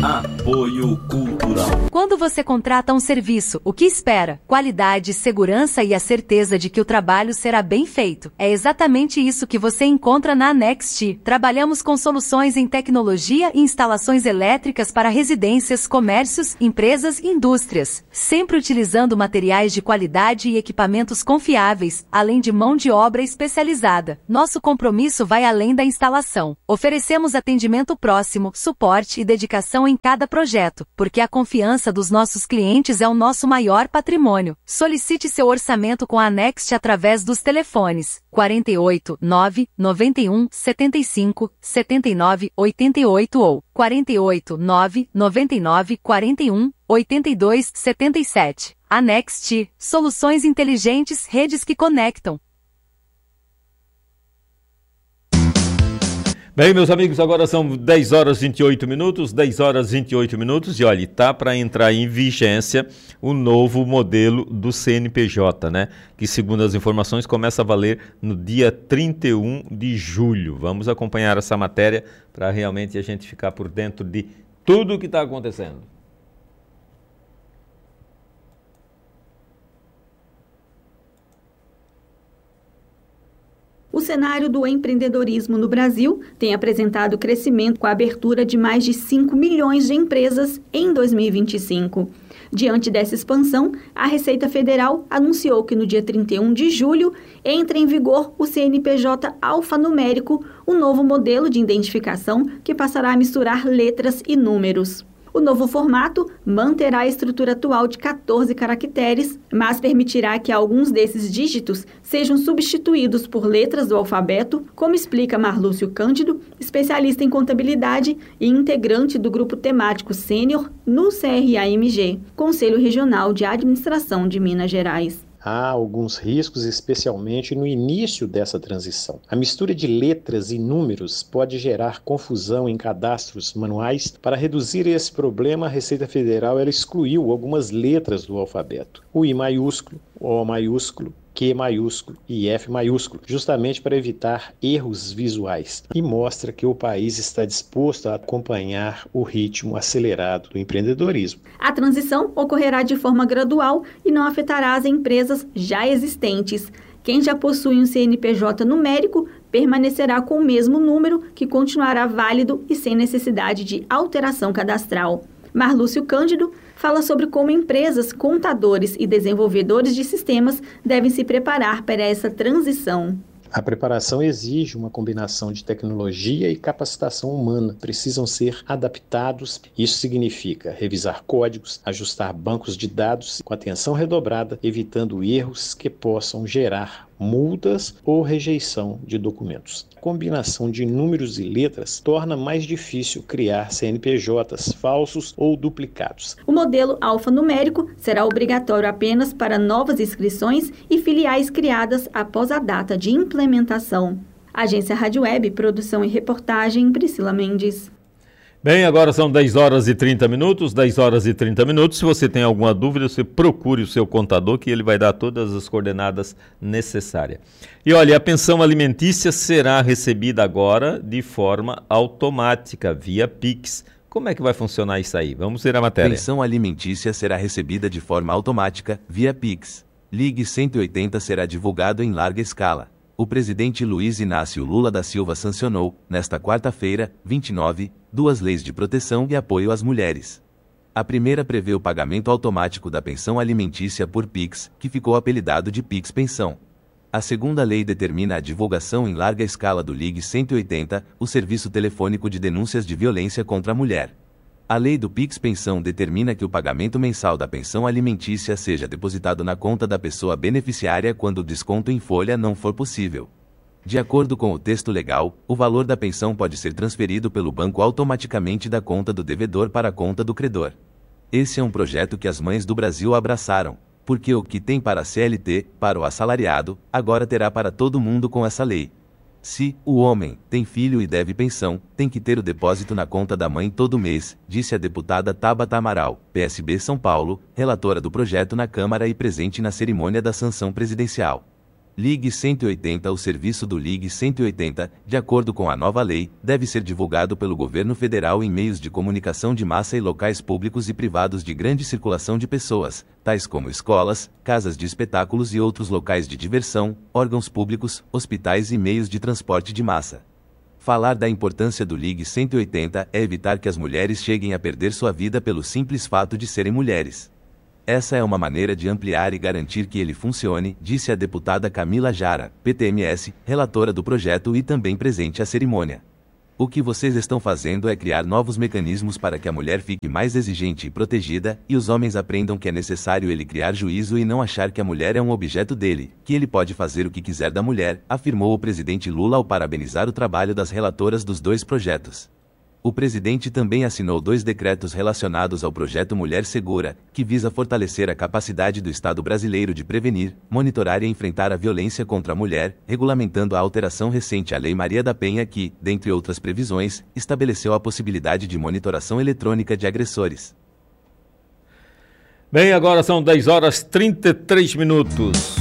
Apoio Cultural. Quando você contrata um serviço, o que espera? Qualidade, segurança e a certeza de que o trabalho será bem feito. É exatamente isso que você encontra na Next. Trabalhamos com soluções em tecnologia e instalações elétricas para residências, comércios, empresas e indústrias, sempre utilizando materiais de qualidade e equipamentos confiáveis, além de mão de obra especializada. Nosso compromisso vai além da instalação. Oferecemos atendimento próximo, suporte e dedicação em cada projeto, porque a confiança dos nossos clientes é o nosso maior patrimônio. Solicite seu orçamento com a Next através dos telefones 48 9 91 75 79 88 ou 48 9 99 41 82 77. A Next, soluções inteligentes, redes que conectam. Bem, meus amigos, agora são 10 horas e 28 minutos, 10 horas e 28 minutos, e olha, tá para entrar em vigência o novo modelo do CNPJ, né? Que, segundo as informações, começa a valer no dia 31 de julho. Vamos acompanhar essa matéria para realmente a gente ficar por dentro de tudo o que está acontecendo. O cenário do empreendedorismo no Brasil tem apresentado crescimento com a abertura de mais de 5 milhões de empresas em 2025. Diante dessa expansão, a Receita Federal anunciou que no dia 31 de julho entra em vigor o CNPJ alfanumérico, um novo modelo de identificação que passará a misturar letras e números. O novo formato manterá a estrutura atual de 14 caracteres, mas permitirá que alguns desses dígitos sejam substituídos por letras do alfabeto, como explica Marlúcio Cândido, especialista em contabilidade e integrante do Grupo Temático Sênior no CRAMG, Conselho Regional de Administração de Minas Gerais. Há alguns riscos, especialmente no início dessa transição. A mistura de letras e números pode gerar confusão em cadastros manuais. Para reduzir esse problema, a Receita Federal excluiu algumas letras do alfabeto. O I maiúsculo, O maiúsculo, Q maiúsculo e F maiúsculo, justamente para evitar erros visuais. E mostra que o país está disposto a acompanhar o ritmo acelerado do empreendedorismo. A transição ocorrerá de forma gradual e não afetará as empresas já existentes. Quem já possui um CNPJ numérico permanecerá com o mesmo número, que continuará válido e sem necessidade de alteração cadastral. Marlúcio Cândido fala sobre como empresas, contadores e desenvolvedores de sistemas devem se preparar para essa transição. A preparação exige uma combinação de tecnologia e capacitação humana. Precisam ser adaptados. Isso significa revisar códigos, ajustar bancos de dados com atenção redobrada, evitando erros que possam gerar multas ou rejeição de documentos. A combinação de números e letras torna mais difícil criar CNPJs falsos ou duplicados. O modelo alfanumérico será obrigatório apenas para novas inscrições e filiais criadas após a data de implementação. Agência Rádio Web, produção e reportagem, Priscila Mendes. Bem, agora são 10 horas e 30 minutos, 10 horas e 30 minutos. Se você tem alguma dúvida, você procure o seu contador, que ele vai dar todas as coordenadas necessárias. E olha, a pensão alimentícia será recebida agora de forma automática, via Pix. Como é que vai funcionar isso aí? Vamos ver a matéria. Pensão alimentícia será recebida de forma automática, via Pix. Ligue 180 será divulgado em larga escala. O presidente Luiz Inácio Lula da Silva sancionou, nesta quarta-feira, 29, duas leis de proteção e apoio às mulheres. A primeira prevê o pagamento automático da pensão alimentícia por Pix, que ficou apelidado de Pix Pensão. A segunda lei determina a divulgação em larga escala do Ligue 180, o serviço telefônico de denúncias de violência contra a mulher. A lei do Pix Pensão determina que o pagamento mensal da pensão alimentícia seja depositado na conta da pessoa beneficiária quando o desconto em folha não for possível. De acordo com o texto legal, o valor da pensão pode ser transferido pelo banco automaticamente da conta do devedor para a conta do credor. Esse é um projeto que as mães do Brasil abraçaram, porque o que tem para a CLT, para o assalariado, agora terá para todo mundo com essa lei. Se o homem tem filho e deve pensão, tem que ter o depósito na conta da mãe todo mês, disse a deputada Tabata Amaral, PSB São Paulo, relatora do projeto na Câmara e presente na cerimônia da sanção presidencial. Ligue 180. O serviço do Ligue 180, de acordo com a nova lei, deve ser divulgado pelo governo federal em meios de comunicação de massa e locais públicos e privados de grande circulação de pessoas, tais como escolas, casas de espetáculos e outros locais de diversão, órgãos públicos, hospitais e meios de transporte de massa. Falar da importância do Ligue 180 é evitar que as mulheres cheguem a perder sua vida pelo simples fato de serem mulheres. Essa é uma maneira de ampliar e garantir que ele funcione, disse a deputada Camila Jara, PTMS, relatora do projeto e também presente à cerimônia. O que vocês estão fazendo é criar novos mecanismos para que a mulher fique mais exigente e protegida, e os homens aprendam que é necessário ele criar juízo e não achar que a mulher é um objeto dele, que ele pode fazer o que quiser da mulher, afirmou o presidente Lula ao parabenizar o trabalho das relatoras dos dois projetos. O presidente também assinou 2 decretos relacionados ao projeto Mulher Segura, que visa fortalecer a capacidade do Estado brasileiro de prevenir, monitorar e enfrentar a violência contra a mulher, regulamentando a alteração recente à Lei Maria da Penha que, dentre outras previsões, estabeleceu a possibilidade de monitoração eletrônica de agressores. Bem, agora são 10 horas e 33 minutos.